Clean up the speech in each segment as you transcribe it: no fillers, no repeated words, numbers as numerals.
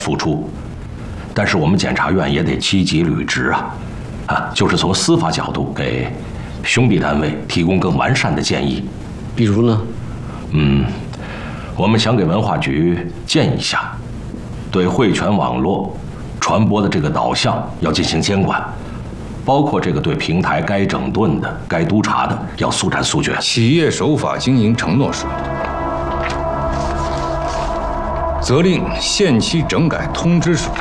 付出，但是我们检察院也得积极履职就是从司法角度给兄弟单位提供更完善的建议。 比如呢？ 我们想给文化局建议一下，对汇权网络传播的这个导向要进行监管，包括这个对平台该整顿的、该督查的，要速战速决。 企业守法经营承诺书，责令限期整改通知书，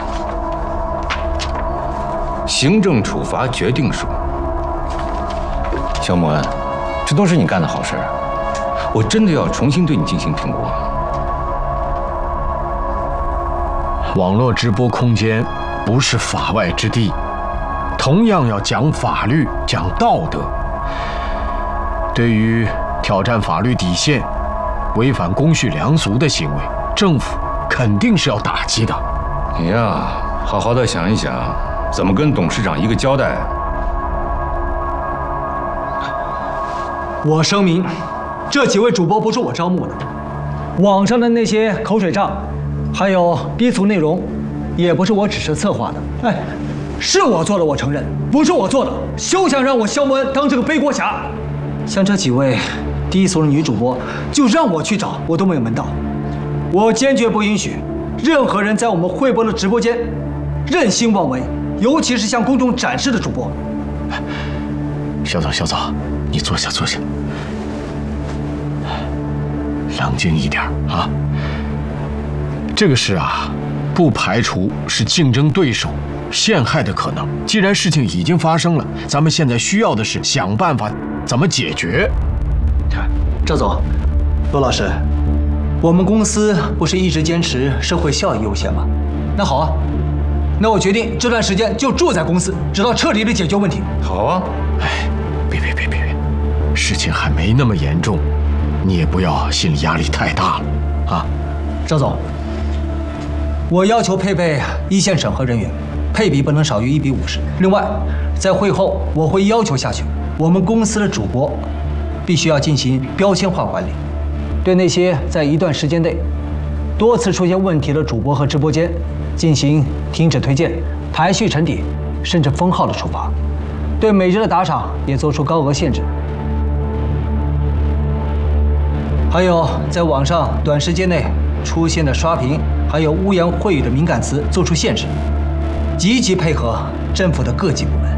行政处罚决定书。小莫恩，这都是你干的好事儿，我真的要重新对你进行评估。 网络直播空间不是法外之地，同样要讲法律、讲道德。对于挑战法律底线、违反公序良俗的行为，政府肯定是要打击的。 你呀，好好的想一想，怎么跟董事长一个交代。 我声明，这几位主播不是我招募的，网上的那些口水仗，还有低俗内容，也不是我指示策划的。是我做的，我承认，不是我做的，休想让我肖莫恩当这个背锅侠。像这几位低俗的女主播，就让我去找，我都没有门道。我坚决不允许任何人在我们汇播的直播间任性妄为，尤其是向公众展示的主播。 小枣，你坐下。冷静一点啊！这个事不排除是竞争对手陷害的可能。既然事情已经发生了，咱们现在需要的是想办法怎么解决。 赵总，罗老师，我们公司不是一直坚持社会效益优先吗？那好啊，那我决定这段时间就住在公司，直到彻底的解决问题。 好啊。 别，事情还没那么严重，你也不要心理压力太大了啊。 赵总，我要求配备一线审核人员，配比不能少于1:50。另外，在会后我会要求下去，我们公司的主播必须要进行标签化管理，对那些在一段时间内多次出现问题的主播和直播间进行停止推荐、排序沉底，甚至封号的处罚。对每日的打赏也做出高额限制。还有在网上短时间内出现的刷屏，还有污言秽语的敏感词做出限制，积极配合政府的各级部门。